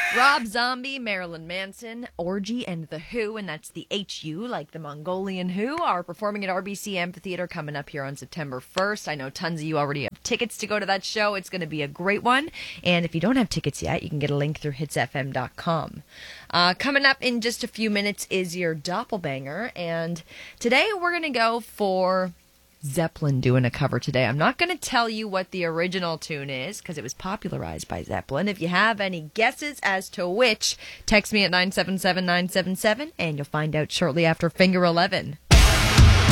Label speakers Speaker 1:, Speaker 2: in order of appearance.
Speaker 1: Rob Zombie, Marilyn Manson, Orgy, and The Who, and that's the HU, like the Mongolian Who, are performing at RBC Amphitheater coming up here on September 1st. I know tons of you already have tickets to go to that show. It's going to be a great one. And if you don't have tickets yet, you can get a link through hitsfm.com. Coming up in just a few minutes is your Doppelbanger, and today we're going to go for Zeppelin doing a cover today. I'm not going to tell you what the original tune is because it was popularized by Zeppelin. If you have any guesses as to which, text me at 977-977 and you'll find out shortly after Finger 11.